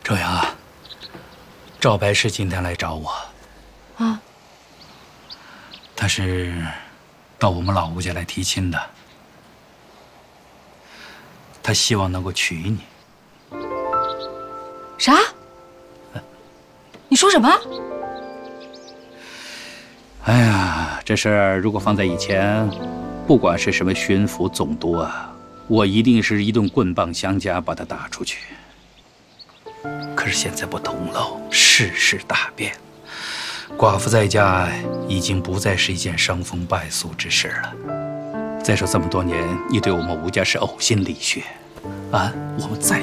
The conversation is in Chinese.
周阳啊，赵白氏今天来找我。 啊。 他是到我们老吴家来提亲的。他希望能够娶你。 啥？你说什么？ 哎呀，这事儿如果放在以前，不管是什么巡抚总督啊，我一定是一顿棍棒相加把他打出去。可是现在不同了，世事大变，寡妇在家已经不再是一件伤风败俗之事了。再说这么多年，你对我们吴家是呕心沥血，啊，我们再